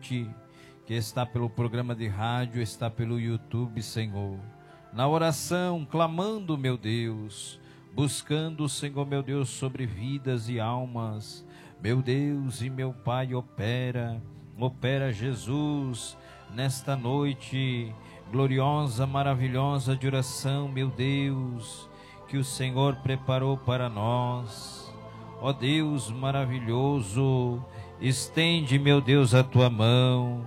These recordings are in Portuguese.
ouvinte que está pelo programa de rádio, está pelo YouTube, Senhor. Na oração, clamando, meu Deus, buscando, Senhor, meu Deus, sobre vidas e almas. Meu Deus e meu Pai, opera Jesus, nesta noite gloriosa, maravilhosa de oração, meu Deus, que o Senhor preparou para nós. Ó Deus maravilhoso, estende, meu Deus, a tua mão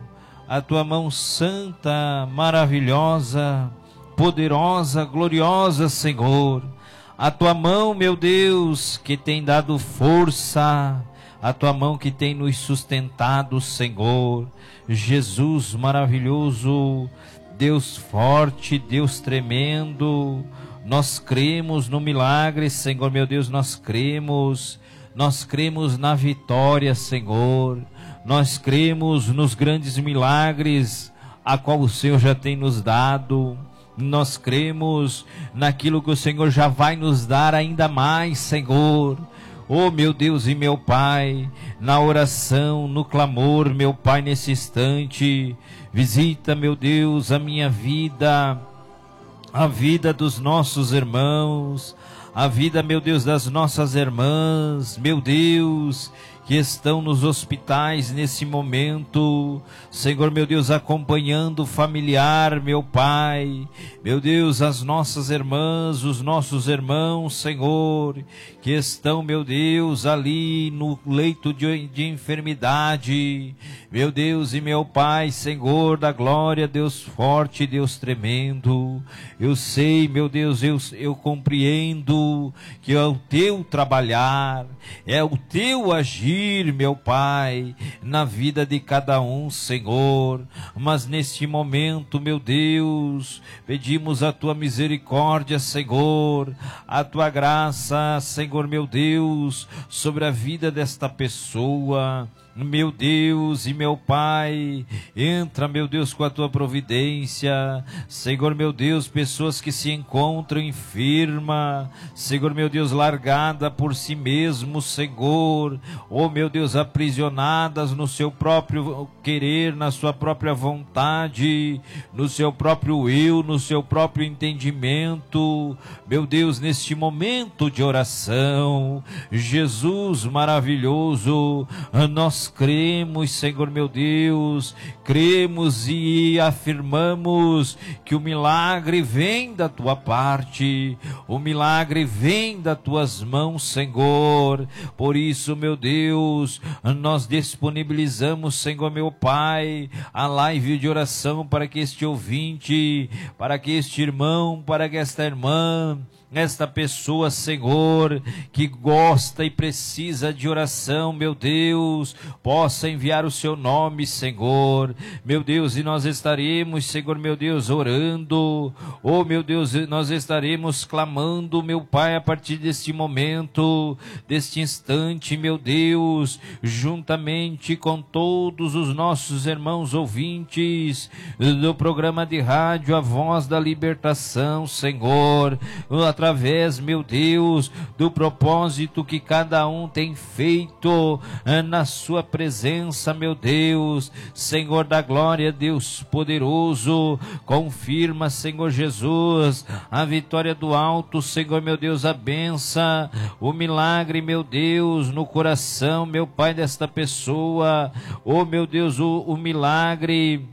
santa, maravilhosa, poderosa, gloriosa, Senhor. A tua mão, meu Deus, que tem dado força, a tua mão que tem nos sustentado, Senhor. Jesus maravilhoso, Deus forte, Deus tremendo, nós cremos no milagre, Senhor, meu Deus, nós cremos na vitória, Senhor, nós cremos nos grandes milagres a qual o Senhor já tem nos dado, nós cremos naquilo que o Senhor já vai nos dar ainda mais, Senhor. Oh, meu Deus e meu Pai, na oração, no clamor, meu Pai, nesse instante, visita, meu Deus, a minha vida, a vida dos nossos irmãos, a vida, meu Deus, das nossas irmãs, meu Deus, que estão nos hospitais nesse momento, Senhor, meu Deus, acompanhando o familiar, meu Pai, meu Deus, as nossas irmãs, os nossos irmãos, Senhor, que estão, meu Deus, ali no leito de enfermidade, meu Deus e meu Pai, Senhor da glória, Deus forte, Deus tremendo, eu sei, meu Deus, eu compreendo que é o teu trabalhar, é o teu agir, meu Pai, na vida de cada um, Senhor, mas neste momento, meu Deus, pedimos a tua misericórdia, Senhor, a tua graça, Senhor, meu Deus, sobre a vida desta pessoa. Meu Deus e meu Pai, entra, meu Deus, com a tua providência, Senhor, meu Deus, pessoas que se encontram enfermas, Senhor, meu Deus, largada por si mesmo, Senhor, oh, meu Deus, aprisionadas no seu próprio querer, na sua própria vontade, no seu próprio eu, no seu próprio entendimento, meu Deus, neste momento de oração, Jesus maravilhoso, nós cremos, Senhor meu Deus, cremos e afirmamos que o milagre vem da tua parte, o milagre vem das tuas mãos, Senhor. Por isso, meu Deus, nós disponibilizamos, Senhor meu Pai, a live de oração para que este ouvinte, para que este irmão, para que esta irmã, esta pessoa, Senhor, que gosta e precisa de oração, meu Deus, possa enviar o seu nome, Senhor, meu Deus, e nós estaremos, Senhor, meu Deus, orando, oh, meu Deus, nós estaremos clamando, meu Pai, a partir deste momento, deste instante, meu Deus, juntamente com todos os nossos irmãos ouvintes do programa de rádio A Voz da Libertação, Senhor, através, meu Deus, do propósito que cada um tem feito na sua presença, meu Deus, Senhor da glória, Deus poderoso, confirma, Senhor Jesus, a vitória do alto, Senhor, meu Deus, a benção, o milagre, meu Deus, no coração, meu Pai, desta pessoa, oh, meu Deus, o milagre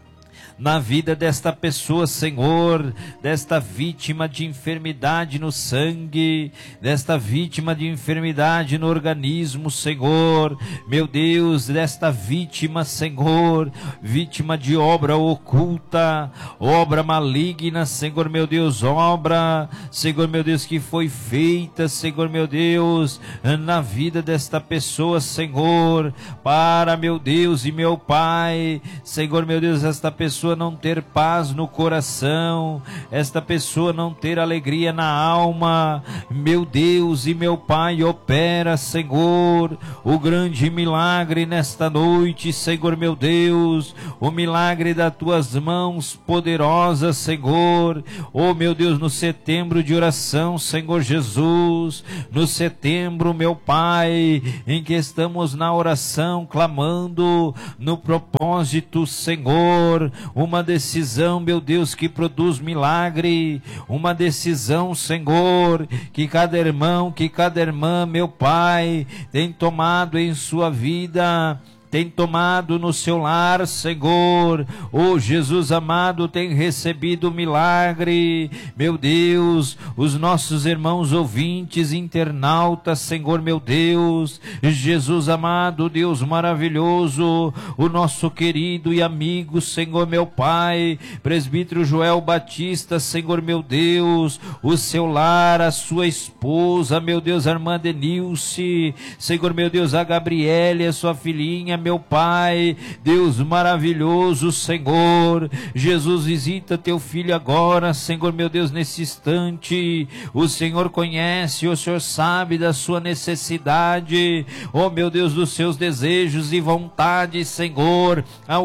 na vida desta pessoa, Senhor, desta vítima de enfermidade no sangue, desta vítima de enfermidade no organismo, Senhor, meu Deus, desta vítima, Senhor, vítima de obra oculta, obra maligna, Senhor, meu Deus, obra, Senhor, meu Deus, que foi feita, Senhor, meu Deus, na vida desta pessoa, Senhor, para, meu Deus e meu Pai, Senhor, meu Deus, esta pessoa, pessoa não ter paz no coração, esta pessoa não ter alegria na alma, meu Deus e meu Pai, opera, Senhor, o grande milagre nesta noite, Senhor meu Deus, o milagre das tuas mãos poderosas, Senhor, oh meu Deus, no setembro de oração, Senhor Jesus, no setembro, meu Pai, em que estamos na oração, clamando no propósito, Senhor, uma decisão, meu Deus, que produz milagre, uma decisão, Senhor, que cada irmão, que cada irmã, meu Pai, tem tomado em sua vida, tem tomado no seu lar, Senhor, oh Jesus amado, tem recebido milagre, meu Deus, os nossos irmãos ouvintes, internautas, Senhor meu Deus, Jesus amado, Deus maravilhoso, o nosso querido e amigo, Senhor meu Pai, presbítero Joel Batista, Senhor meu Deus, o seu lar, a sua esposa, meu Deus, a irmã Denilce, Senhor meu Deus, a Gabriele, a sua filhinha, meu Pai, Deus maravilhoso, Senhor, Jesus, visita teu filho agora, Senhor meu Deus, nesse instante, o Senhor conhece, o Senhor sabe da sua necessidade, oh meu Deus, dos seus desejos e vontades, Senhor,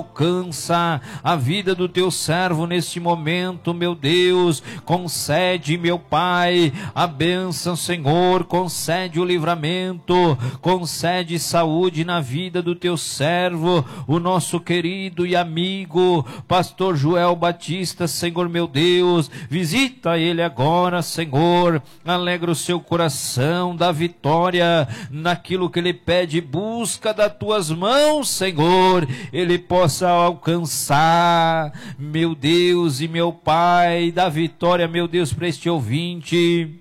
alcança a vida do teu servo neste momento, meu Deus, concede, meu Pai, a bênção, Senhor, concede o livramento, concede saúde na vida do teu servo, o nosso querido e amigo pastor Joel Batista, Senhor meu Deus, visita ele agora, Senhor, alegra o seu coração, dá vitória naquilo que ele pede, busca das tuas mãos, Senhor, ele possa alcançar, meu Deus e meu Pai, dá vitória, meu Deus, para este ouvinte,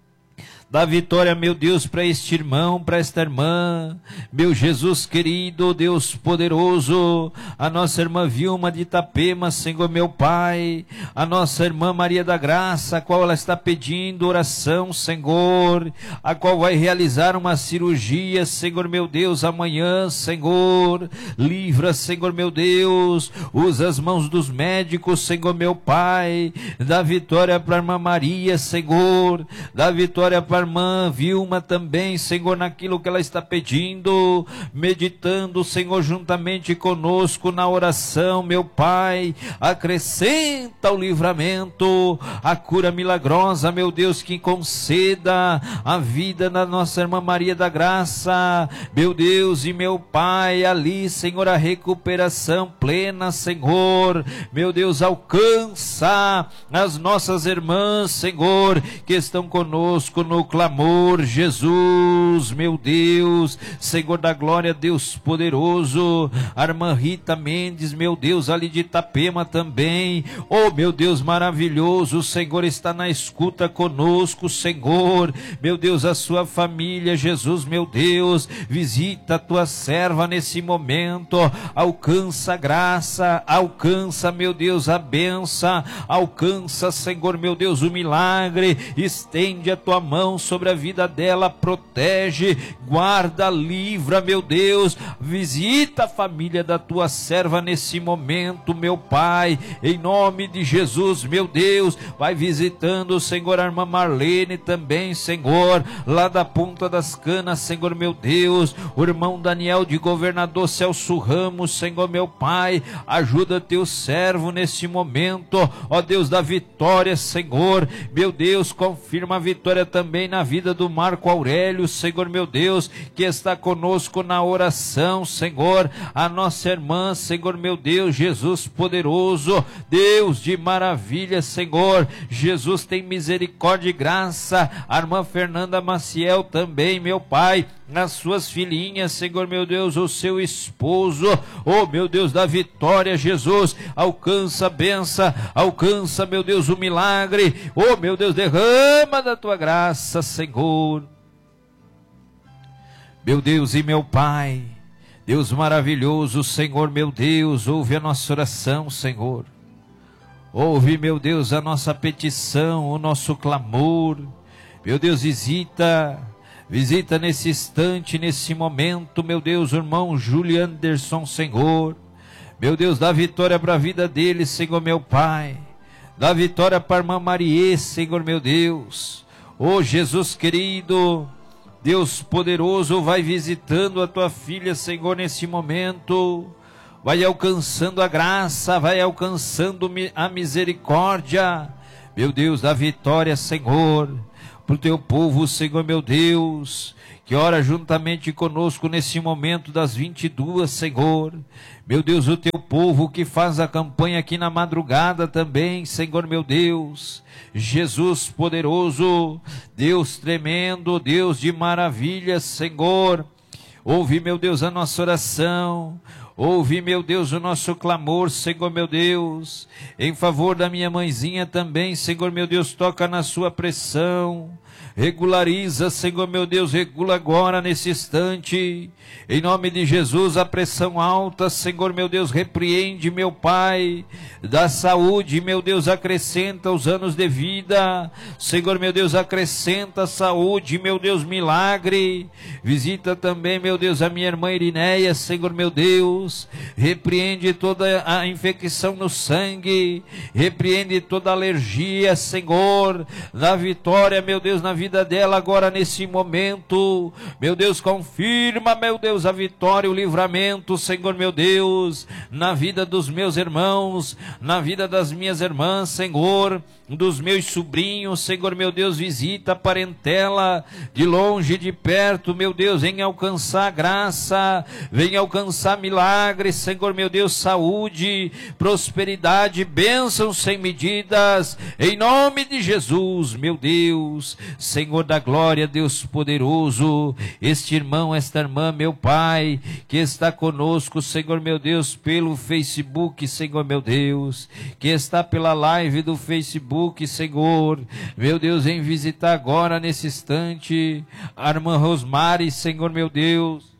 dá vitória, meu Deus, para este irmão, para esta irmã, meu Jesus querido, Deus poderoso, a nossa irmã Vilma de Itapema, Senhor meu Pai, a nossa irmã Maria da Graça, a qual ela está pedindo oração, Senhor, a qual vai realizar uma cirurgia, Senhor meu Deus, amanhã, Senhor, livra, Senhor meu Deus, usa as mãos dos médicos, Senhor meu Pai, dá vitória para a irmã Maria, Senhor, dá vitória para irmã Vilma também, Senhor, naquilo que ela está pedindo, meditando, Senhor, juntamente conosco na oração, meu Pai, acrescenta o livramento, a cura milagrosa, meu Deus, que conceda a vida da nossa irmã Maria da Graça, meu Deus e meu Pai, ali, Senhor, a recuperação plena, Senhor, meu Deus, alcança as nossas irmãs, Senhor, que estão conosco no clamor, Jesus, meu Deus, Senhor da glória, Deus poderoso, a irmã Rita Mendes, meu Deus, ali de Itapema também, oh meu Deus maravilhoso, o Senhor está na escuta conosco, Senhor, meu Deus, a sua família, Jesus, meu Deus, visita a tua serva nesse momento, alcança a graça, alcança, meu Deus, a benção, alcança, Senhor, meu Deus, o milagre, estende a tua mão sobre a vida dela, protege, guarda, livra, meu Deus, visita a família da tua serva nesse momento, meu Pai, em nome de Jesus, meu Deus, vai visitando, Senhor, a irmã Marlene também, Senhor, lá da Ponta das Canas, Senhor, meu Deus, o irmão Daniel de Governador Celso Ramos, Senhor, meu Pai, ajuda teu servo nesse momento, ó Deus da vitória, Senhor, meu Deus, confirma a vitória também na vida do Marco Aurélio, Senhor meu Deus, que está conosco na oração, Senhor, a nossa irmã, Senhor meu Deus, Jesus poderoso, Deus de maravilha, Senhor, Jesus tem misericórdia e graça, a irmã Fernanda Maciel também, meu Pai, nas suas filhinhas, Senhor meu Deus, o seu esposo, oh meu Deus da vitória, Jesus, alcança a benção, alcança, meu Deus, o milagre, oh meu Deus, derrama da tua graça, Senhor, meu Deus e meu Pai, Deus maravilhoso, Senhor meu Deus, ouve a nossa oração, Senhor, ouve, meu Deus, a nossa petição, o nosso clamor, meu Deus, visita nesse instante, nesse momento, meu Deus, o irmão Júlio Anderson, Senhor, Meu Deus, dá vitória para a vida dele, Senhor meu Pai. Dá vitória para a irmã Marie, Senhor meu Deus. Oh Jesus querido, Deus poderoso, vai visitando a tua filha, Senhor, nesse momento. Vai alcançando a graça, vai alcançando a misericórdia. Meu Deus, dá vitória, Senhor, para o teu povo, Senhor meu Deus, que ora juntamente conosco nesse momento das 22, Senhor. Meu Deus, o teu povo que faz a campanha aqui na madrugada também, Senhor meu Deus. Jesus poderoso, Deus tremendo, Deus de maravilhas, Senhor. Ouve, meu Deus, a nossa oração. Ouve, meu Deus, o nosso clamor, Senhor meu Deus, em favor da minha mãezinha também, Senhor meu Deus, toca na sua pressão, regulariza, Senhor meu Deus, regula agora nesse instante, em nome de Jesus, a pressão alta, Senhor meu Deus, repreende, meu Pai, dá saúde, meu Deus, acrescenta os anos de vida, Senhor meu Deus, acrescenta saúde, meu Deus, milagre, visita também, meu Deus, a minha irmã Irineia, Senhor meu Deus, repreende toda a infecção no sangue, repreende toda alergia, Senhor, dá vitória, meu Deus, na vida dela agora nesse momento, meu Deus, confirma, meu Deus, a vitória, o livramento, Senhor meu Deus, na vida dos meus irmãos, na vida das minhas irmãs, Senhor, dos meus sobrinhos, Senhor meu Deus, visita a parentela, de longe, de perto, meu Deus, venha alcançar graça, venha alcançar milagres, Senhor meu Deus, saúde, prosperidade, bênçãos sem medidas, em nome de Jesus, meu Deus, Senhor da glória, Deus poderoso, este irmão, esta irmã, meu Pai, que está conosco, Senhor meu Deus, pelo Facebook, Senhor meu Deus, que está pela live do Facebook, Senhor, meu Deus, vem visitar agora nesse instante, a irmã Rosmari, Senhor meu Deus,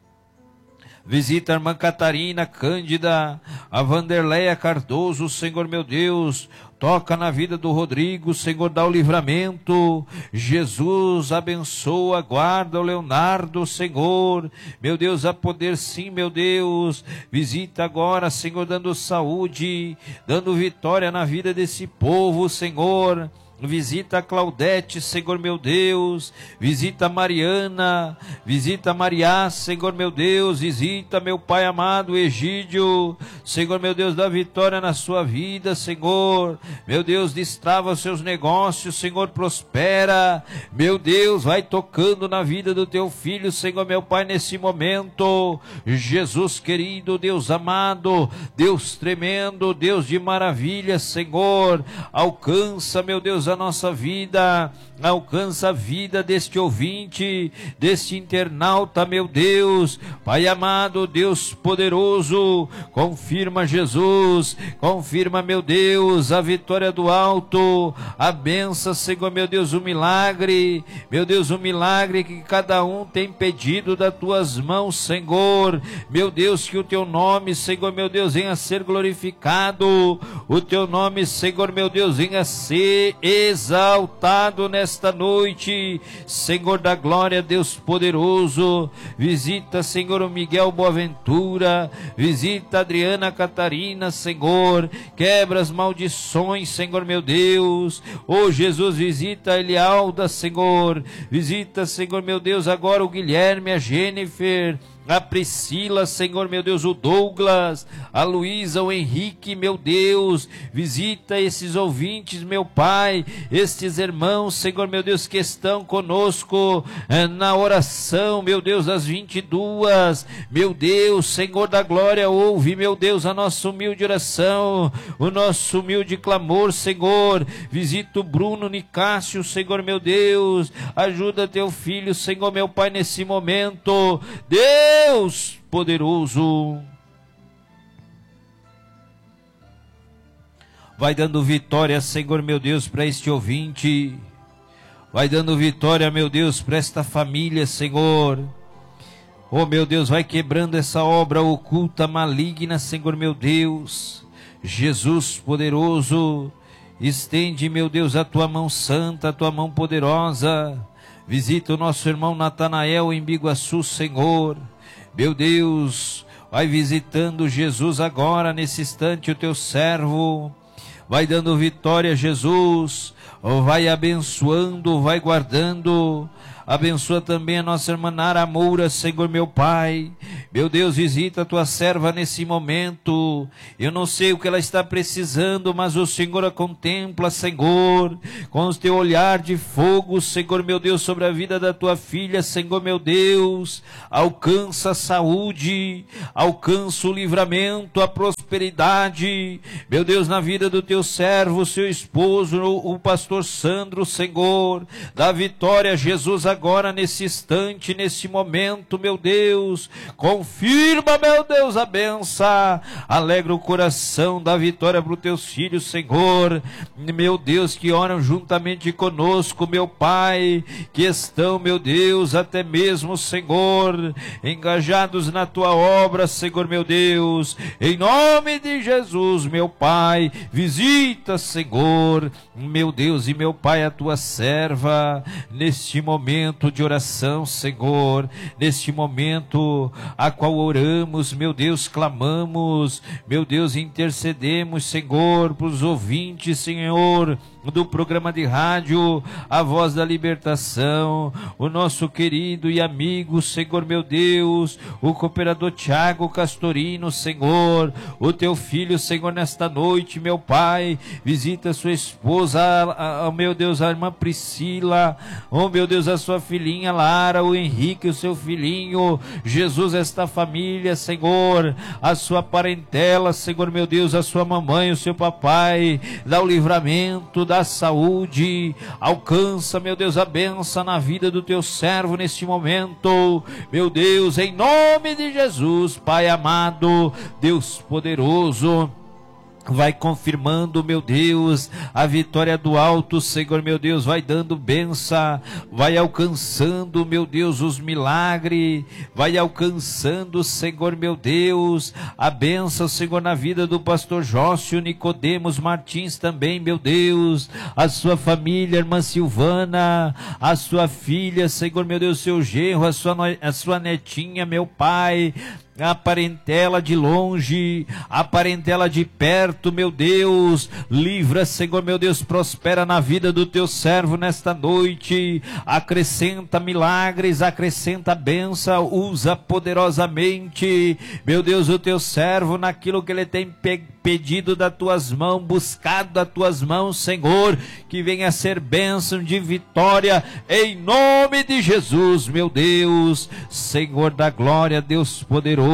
visita a irmã Catarina Cândida, a Vanderleia Cardoso, Senhor meu Deus, toca na vida do Rodrigo, Senhor, dá o livramento, Jesus abençoa, guarda o Leonardo, Senhor, meu Deus, a poder sim, meu Deus, visita agora, Senhor, dando saúde, dando vitória na vida desse povo, Senhor. Visita a Claudete, Senhor meu Deus, visita a Mariana, visita a Maria, Senhor meu Deus, visita meu Pai amado Egídio, Senhor meu Deus, dá vitória na sua vida, Senhor, meu Deus, destrava os seus negócios, Senhor, prospera, meu Deus, vai tocando na vida do teu filho, Senhor meu Pai, nesse momento, Jesus querido, Deus amado, Deus tremendo, Deus de maravilha, Senhor, alcança, meu Deus, a nossa vida, alcança a vida deste ouvinte, deste internauta, meu Deus, Pai amado, Deus poderoso, confirma Jesus, confirma, meu Deus, a vitória do alto, a benção, Senhor, meu Deus, o milagre, meu Deus, o milagre que cada um tem pedido das tuas mãos, Senhor, meu Deus, que o teu nome, Senhor, meu Deus, venha a ser glorificado, o teu nome, Senhor, meu Deus, venha a ser exaltado nesta noite, Senhor da glória, Deus poderoso, visita, Senhor, o Miguel Boaventura, visita a Adriana Catarina, Senhor, quebra as maldições, Senhor meu Deus, oh Jesus, visita a Elialda, Senhor, visita, Senhor meu Deus, agora o Guilherme, a Jennifer, a Priscila, Senhor meu Deus, o Douglas, a Luísa, o Henrique, meu Deus, visita esses ouvintes, meu Pai, estes irmãos, Senhor meu Deus, que estão conosco na oração, meu Deus, das 22, meu Deus, Senhor da glória, ouve, meu Deus, a nossa humilde oração, o nosso humilde clamor, Senhor, visita o Bruno Nicásio, Senhor meu Deus, ajuda teu filho, Senhor meu Pai, nesse momento, Deus poderoso, vai dando vitória, Senhor meu Deus, para este ouvinte, vai dando vitória, meu Deus, para esta família, Senhor, oh meu Deus, vai quebrando essa obra oculta, maligna, Senhor meu Deus, Jesus poderoso, estende, meu Deus, a tua mão santa, a tua mão poderosa, visita o nosso irmão Natanael em Biguaçu, Senhor, meu Deus, Vai visitando, Jesus, agora, nesse instante, o teu servo. Vai dando vitória, Jesus. Vai abençoando, vai guardando. Abençoa também a nossa irmã Nara Moura, Senhor meu Pai. Meu Deus, visita a tua serva nesse momento. Eu não sei o que ela está precisando, mas o Senhor a contempla, Senhor, com o teu olhar de fogo, Senhor meu Deus, sobre a vida da tua filha, Senhor meu Deus. Alcança a saúde, alcança o livramento, a prosperidade, meu Deus, na vida do teu servo, seu esposo, o pastor Sandro, Senhor. Dá vitória, Jesus, agora nesse instante, nesse momento, meu Deus. Confirma, meu Deus, a benção. Alegra o coração, dá vitória para os teus filhos, Senhor. Meu Deus, que oram juntamente conosco, meu Pai, que estão, meu Deus, até mesmo, Senhor, engajados na tua obra, Senhor, meu Deus. Em nome de Jesus, meu Pai, visita, Senhor, meu Deus e meu Pai, a tua serva, neste momento de oração, Senhor, neste momento a qual oramos, meu Deus, clamamos, meu Deus, intercedemos, Senhor, para os ouvintes, Senhor, do programa de rádio A Voz da Libertação, o nosso querido e amigo, Senhor meu Deus, o cooperador Tiago Castorino, Senhor, o teu filho, Senhor, nesta noite, meu Pai, visita sua esposa, meu Deus, a irmã Priscila, oh meu Deus, a sua filhinha Lara, o Henrique, o seu filhinho, Jesus, esta família, Senhor, a sua parentela, Senhor meu Deus, a sua mamãe, o seu papai, dá o livramento, dá saúde, alcança, meu Deus, a benção na vida do teu servo neste momento, meu Deus, em nome de Jesus, Pai amado, Deus poderoso. Vai confirmando, meu Deus, a vitória do alto, Senhor, meu Deus, vai dando benção, vai alcançando, meu Deus, os milagres, vai alcançando, Senhor, meu Deus, a benção, Senhor, na vida do pastor Jócio Nicodemos Martins também, meu Deus, a sua família, irmã Silvana, a sua filha, Senhor, meu Deus, seu genro, a sua netinha, meu Pai, a parentela de longe, a parentela de perto, meu Deus, livra, Senhor, meu Deus, prospera na vida do teu servo nesta noite, acrescenta milagres, acrescenta bênção, usa poderosamente, meu Deus, o teu servo naquilo que ele tem pedido das tuas mãos, buscado das tuas mãos, Senhor, que venha a ser bênção de vitória, em nome de Jesus, meu Deus, Senhor da glória, Deus poderoso,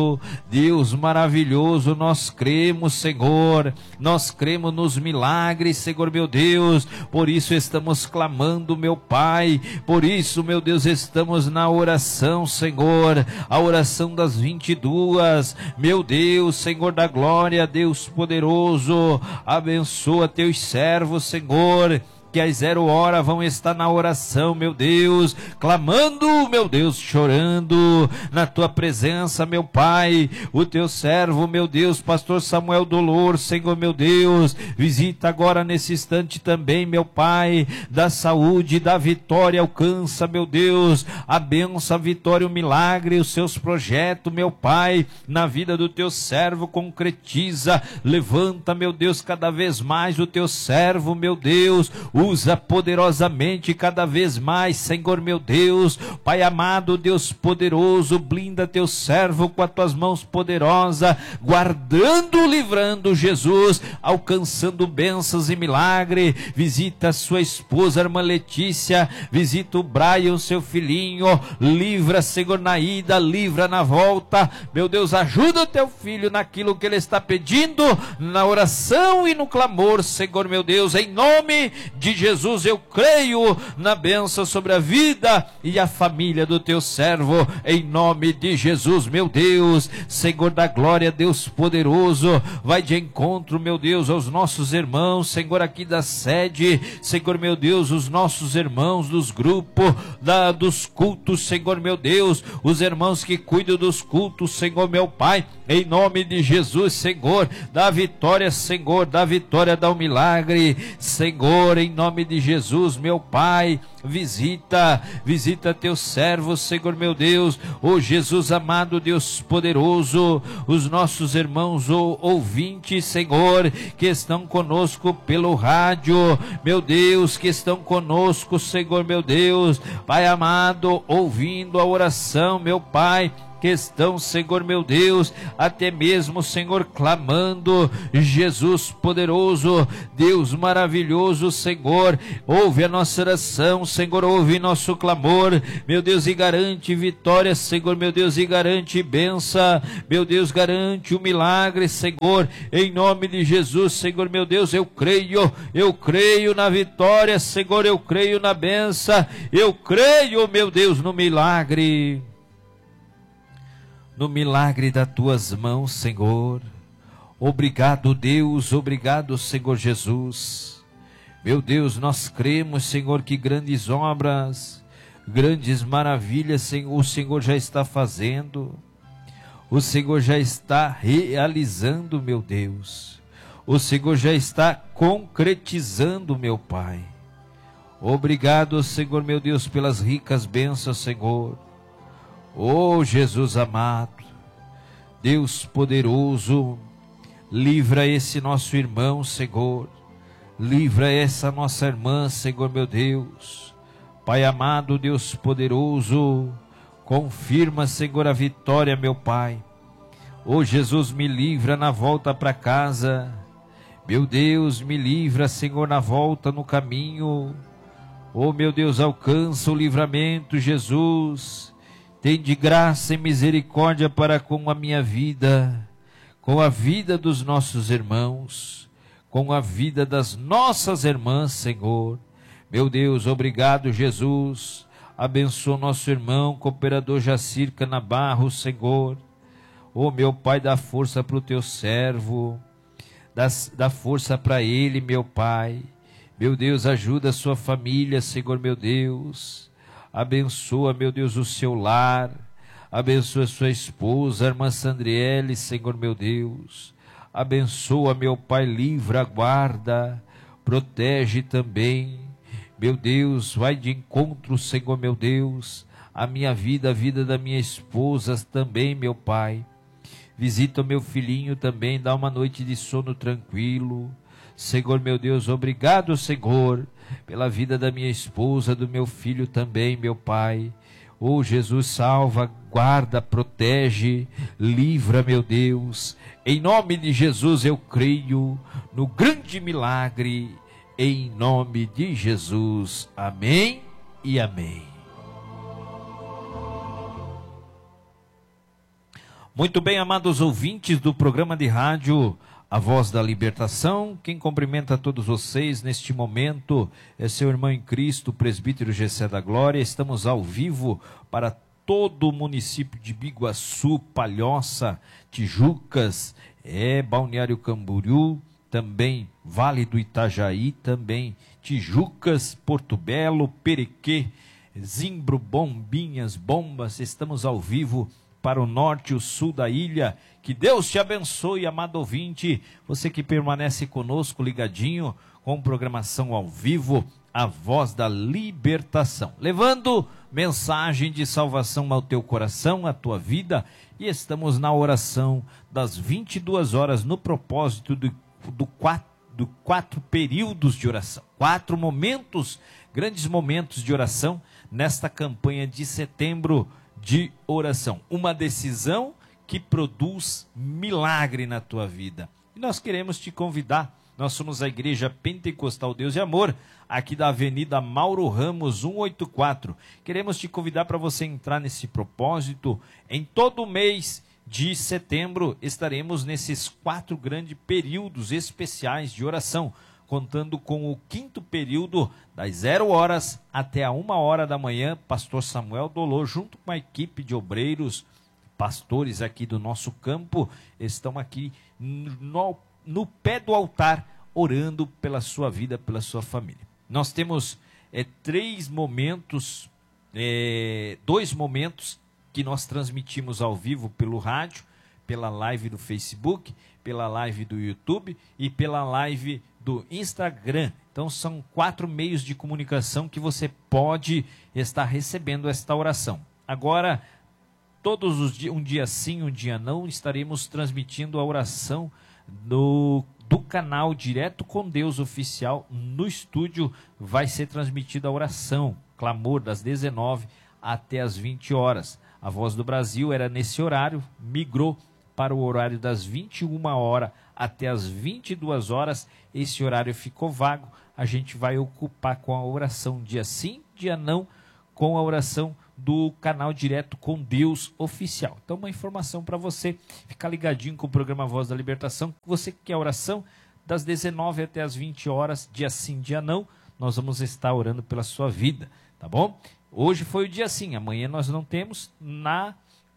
Deus maravilhoso, nós cremos, Senhor, nós cremos nos milagres, Senhor meu Deus, por isso estamos clamando, meu Pai, por isso, meu Deus, estamos na oração, Senhor, a oração das 22, meu Deus, Senhor da glória, Deus poderoso, abençoa teus servos, Senhor, que às 0 hora vão estar na oração, meu Deus, clamando, meu Deus, chorando na tua presença, meu Pai, o teu servo, meu Deus, pastor Samuel Dolor, Senhor, meu Deus, visita agora nesse instante também, meu Pai, da saúde, da vitória, alcança, meu Deus, a bênção, a vitória, o milagre, os seus projetos, meu Pai, na vida do teu servo, concretiza, levanta, meu Deus, cada vez mais o teu servo, meu Deus, usa poderosamente cada vez mais, Senhor meu Deus, Pai amado, Deus poderoso, blinda teu servo com as tuas mãos poderosas, guardando, livrando, Jesus, alcançando bênçãos e milagre, visita a sua esposa, a irmã Letícia, visita o Brian, seu filhinho, livra, Senhor, na ida, livra na volta, meu Deus, ajuda o teu filho naquilo que ele está pedindo, na oração e no clamor, Senhor meu Deus, em nome de Jesus, eu creio na bênção sobre a vida e a família do teu servo, em nome de Jesus, meu Deus, Senhor da glória, Deus poderoso, vai de encontro, meu Deus, aos nossos irmãos, Senhor, aqui da sede, Senhor, meu Deus, os nossos irmãos dos grupos, dos cultos, Senhor, meu Deus, os irmãos que cuidam dos cultos, Senhor, meu Pai, em nome de Jesus, Senhor, dá vitória, Senhor, dá vitória, dá um milagre, Senhor, em nome de Jesus, meu Pai, visita teus servos, Senhor meu Deus, ó Jesus amado, Deus poderoso, os nossos irmãos ouvintes, Senhor, que estão conosco pelo rádio, meu Deus, que estão conosco, Senhor meu Deus, Pai amado, ouvindo a oração, meu Pai, que estão, Senhor meu Deus, até mesmo, Senhor, clamando, Jesus poderoso, Deus maravilhoso, Senhor, ouve a nossa oração, Senhor, ouve nosso clamor, meu Deus, e garante vitória, Senhor, meu Deus, e garante bênção, meu Deus, garante o milagre, Senhor, em nome de Jesus, Senhor, meu Deus, eu creio na vitória, Senhor, eu creio na bênção, eu creio, meu Deus, no milagre das tuas mãos, Senhor. Obrigado, Deus, obrigado, Senhor Jesus. Meu Deus, nós cremos, Senhor, que grandes obras, grandes maravilhas, Senhor, o Senhor já está fazendo. O Senhor já está realizando, meu Deus. O Senhor já está concretizando, meu Pai. Obrigado, Senhor, meu Deus, pelas ricas bênçãos, Senhor. Oh Jesus amado, Deus poderoso, livra esse nosso irmão, Senhor, livra essa nossa irmã, Senhor meu Deus, Pai amado, Deus poderoso, confirma, Senhor, a vitória, meu Pai. Oh Jesus, me livra na volta para casa, meu Deus, me livra, Senhor, na volta no caminho. Oh meu Deus, alcança o livramento, Jesus. Tem de graça e misericórdia para com a minha vida, com a vida dos nossos irmãos, com a vida das nossas irmãs, Senhor. Meu Deus, obrigado, Jesus. Abençoa nosso irmão, cooperador Jacir Canabarro, Senhor. Oh, meu Pai, dá força para o teu servo, dá força para ele, meu Pai. Meu Deus, ajuda a sua família, Senhor, meu Deus. Abençoa, meu Deus, o seu lar, abençoa sua esposa, a irmã Sandriele, Senhor meu Deus, abençoa, meu Pai, livra, guarda, protege também, meu Deus, vai de encontro, Senhor meu Deus, a minha vida, a vida da minha esposa também, meu Pai, visita o meu filhinho também, dá uma noite de sono tranquilo, Senhor meu Deus, obrigado, Senhor, pela vida da minha esposa, do meu filho também, meu Pai. Oh, Jesus, salva, guarda, protege, livra, meu Deus. Em nome de Jesus eu creio no grande milagre, em nome de Jesus. Amém e amém. Muito bem, amados ouvintes do programa de rádio A Voz da Libertação, quem cumprimenta todos vocês neste momento é seu irmão em Cristo, presbítero Gessé da Glória. Estamos ao vivo para todo o município de Biguaçu, Palhoça, Tijucas, Balneário Camboriú, também Vale do Itajaí, também Tijucas, Porto Belo, Perequê, Zimbro, Bombinhas, Bombas. Estamos ao vivo para o norte e o sul da ilha. Que Deus te abençoe, amado ouvinte, você que permanece conosco ligadinho com programação ao vivo, A Voz da Libertação, levando mensagem de salvação ao teu coração, à tua vida, e estamos na oração das 22 horas no propósito do quatro períodos de oração, 4 momentos, grandes momentos de oração nesta campanha de setembro de oração, uma decisão que produz milagre na tua vida. E nós queremos te convidar, nós somos a Igreja Pentecostal Deus e Amor, aqui da Avenida Mauro Ramos 184, queremos te convidar para você entrar nesse propósito. Em todo o mês de setembro estaremos nesses 4 grandes períodos especiais de oração, contando com o 5º período, das 0 horas até a 1 hora da manhã. Pastor Samuel Dolor, junto com a equipe de obreiros, pastores aqui do nosso campo, estão aqui no pé do altar, orando pela sua vida, pela sua família. Nós temos 2 momentos que nós transmitimos ao vivo pelo rádio, pela live do Facebook, pela live do YouTube e pela live do Instagram. Então são 4 meios de comunicação que você pode estar recebendo esta oração. Agora, todos os dias, um dia sim, um dia não, estaremos transmitindo a oração do canal Direto com Deus Oficial. No estúdio vai ser transmitida a oração, clamor, das 19 até as 20 horas. A Voz do Brasil era nesse horário, migrou para o horário das 21 horas até as 22 horas. Esse horário ficou vago, a gente vai ocupar com a oração dia sim, dia não, com a oração do canal Direto com Deus Oficial. Então, uma informação para você ficar ligadinho com o programa Voz da Libertação. Você que quer oração, das 19 até as 20 horas, dia sim, dia não, nós vamos estar orando pela sua vida, tá bom? Hoje foi o dia sim, amanhã nós não temos. Na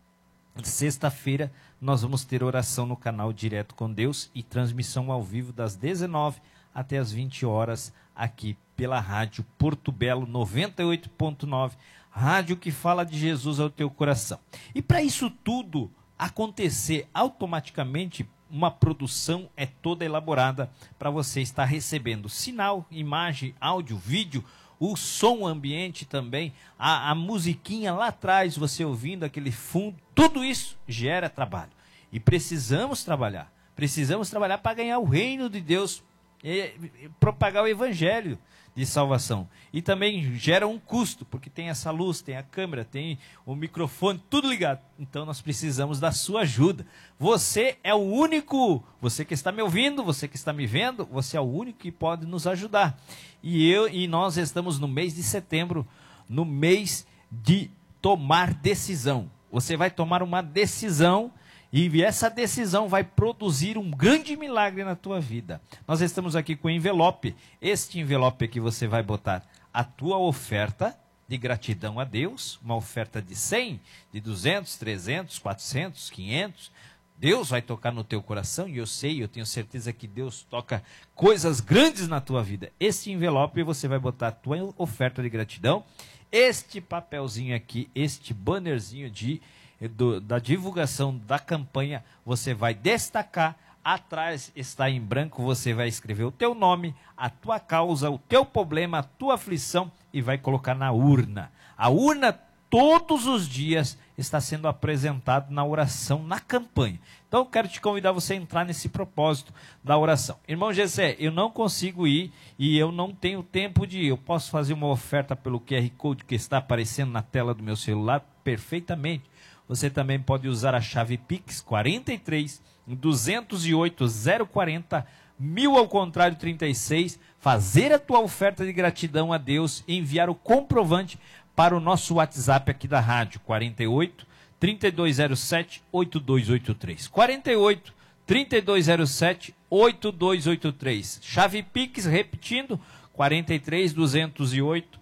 sexta-feira nós vamos ter oração no canal Direto com Deus e transmissão ao vivo das 19 até as 20 horas aqui pela rádio Porto Belo 98.9, rádio que fala de Jesus ao teu coração. E para isso tudo acontecer automaticamente, uma produção é toda elaborada para você estar recebendo sinal, imagem, áudio, vídeo, o som ambiente também, a musiquinha lá atrás, você ouvindo aquele fundo, tudo isso gera trabalho. E precisamos trabalhar para ganhar o reino de Deus, e propagar o evangelho de salvação. E também gera um custo, porque tem essa luz, tem a câmera, tem o microfone, tudo ligado. Então nós precisamos da sua ajuda. Você é o único, você que está me ouvindo, você que está me vendo, você é o único que pode nos ajudar. E nós estamos no mês de setembro, no mês de tomar decisão. Você vai tomar uma decisão e essa decisão vai produzir um grande milagre na tua vida. Nós estamos aqui com o envelope. Este envelope aqui você vai botar a tua oferta de gratidão a Deus, uma oferta de 100, de 200, 300, 400, 500. Deus vai tocar no teu coração e eu tenho certeza que Deus toca coisas grandes na tua vida. Este envelope você vai botar a tua oferta de gratidão. Este papelzinho aqui, este bannerzinho da divulgação da campanha, você vai destacar, atrás está em branco, você vai escrever o teu nome, a tua causa, o teu problema, a tua aflição e vai colocar na urna. A urna todos os dias está sendo apresentado na oração, na campanha. Então eu quero te convidar você a entrar nesse propósito da oração. Irmão Gessé, eu não consigo ir e eu não tenho tempo de ir. Eu posso fazer uma oferta pelo QR Code que está aparecendo na tela do meu celular? Perfeitamente. Você também pode usar a chave Pix 43 208 040 1000 ao contrário 36, fazer a tua oferta de gratidão a Deus e enviar o comprovante para o nosso WhatsApp aqui da rádio 48 3207 8283. 48 3207 8283. Chave Pix, repetindo, 43 208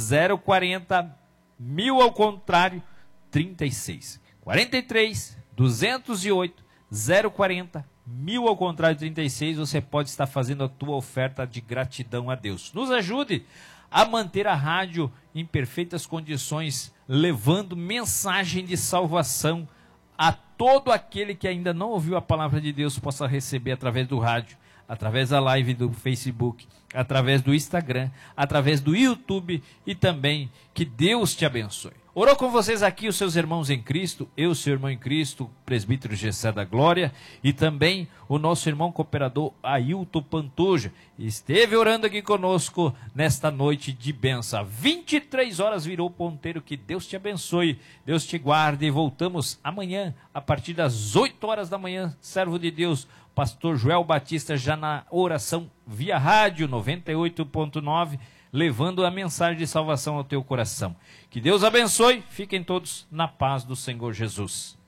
040 1000 ao contrário 36. 43 208 040 1000 ao contrário 36. Você pode estar fazendo a tua oferta de gratidão a Deus. Nos ajude a manter a rádio em perfeitas condições, levando mensagem de salvação a todo aquele que ainda não ouviu a palavra de Deus, possa receber através do rádio, através da live do Facebook, através do Instagram, através do YouTube e também que Deus te abençoe. Orou com vocês aqui os seus irmãos em Cristo, eu, seu irmão em Cristo, presbítero Gessé da Glória, e também o nosso irmão cooperador Ailton Pantoja, esteve orando aqui conosco nesta noite de bênção. 23 horas virou o ponteiro, que Deus te abençoe, Deus te guarde, e voltamos amanhã, a partir das 8 horas da manhã, servo de Deus, pastor Joel Batista, já na oração via rádio 98.9, levando a mensagem de salvação ao teu coração. Que Deus abençoe, fiquem todos na paz do Senhor Jesus.